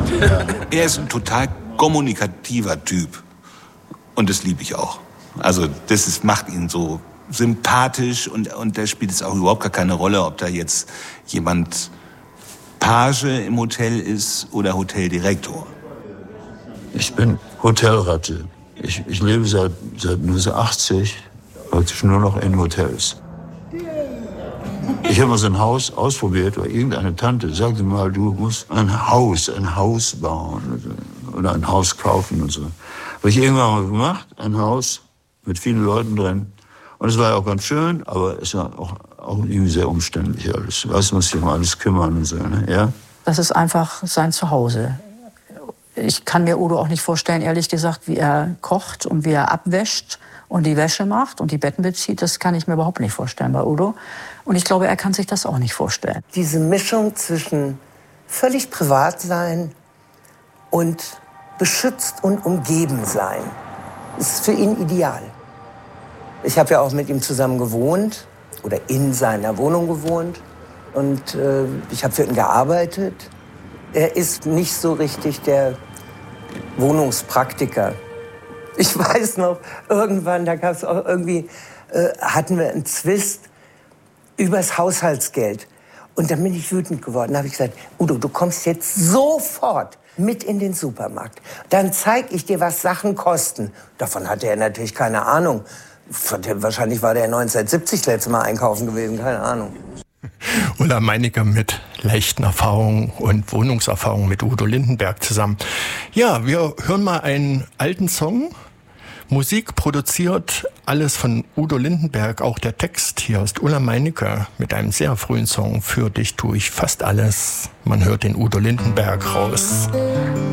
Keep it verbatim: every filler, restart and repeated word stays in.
Ja. Er ist ein total kommunikativer Typ. Und das liebe ich auch. Also das ist, macht ihn so sympathisch und, und da spielt es auch überhaupt gar keine Rolle, ob da jetzt jemand Page im Hotel ist oder Hoteldirektor. Ich bin Hotelratte. Ich, ich lebe seit, seit neunzehnhundertachtzig praktisch nur noch in Hotels. Ich habe mal so ein Haus ausprobiert, oder irgendeine Tante sagte mal, du musst ein Haus, ein Haus bauen oder ein Haus kaufen und so. Habe ich irgendwann mal gemacht, ein Haus mit vielen Leuten drin. Und es war ja auch ganz schön, aber es war auch, auch irgendwie sehr umständlich alles. Weißt du, muss sich um alles kümmern und so, ne? Ja? Das ist einfach sein Zuhause. Ich kann mir Udo auch nicht vorstellen, ehrlich gesagt, wie er kocht und wie er abwäscht und die Wäsche macht und die Betten bezieht. Das kann ich mir überhaupt nicht vorstellen bei Udo. Und ich glaube, er kann sich das auch nicht vorstellen. Diese Mischung zwischen völlig privat sein und beschützt und umgeben sein, ist für ihn ideal. Ich habe ja auch mit ihm zusammen gewohnt oder in seiner Wohnung gewohnt und äh, ich habe für ihn gearbeitet. Er ist nicht so richtig der Wohnungspraktiker. Ich weiß noch, irgendwann, da gab es auch irgendwie, äh, hatten wir einen Zwist übers Haushaltsgeld. Und dann bin ich wütend geworden. Da habe ich gesagt, Udo, du kommst jetzt sofort mit in den Supermarkt. Dann zeige ich dir, was Sachen kosten. Davon hatte er natürlich keine Ahnung. Wahrscheinlich war der neunzehnhundertsiebzig das letzte Mal einkaufen gewesen, keine Ahnung. Ulla Meinicke mit leichten Erfahrungen und Wohnungserfahrungen mit Udo Lindenberg zusammen. Ja, wir hören mal einen alten Song. Musik produziert, alles von Udo Lindenberg, auch der Text. Hier ist Ulla Meinicke mit einem sehr frühen Song. Für dich tue ich fast alles. Man hört den Udo Lindenberg raus.